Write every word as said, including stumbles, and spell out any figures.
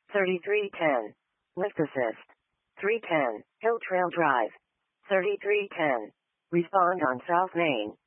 thirty-three ten. Lift assist. three ten. Hill Trail Drive. thirty-three ten. Respond on South Main.